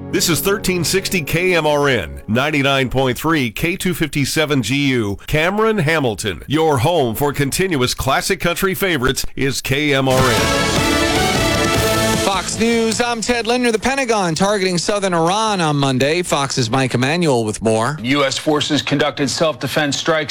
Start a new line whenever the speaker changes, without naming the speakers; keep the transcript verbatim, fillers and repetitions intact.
This is thirteen sixty K M R N, ninety-nine point three K two fifty-seven G U, Cameron, Hamilton. Your home for continuous classic country favorites is K M R N.
Fox News, I'm Ted Linder. The Pentagon targeting southern Iran on Monday. Fox's Mike Emanuel with more.
U S forces conducted self-defense strikes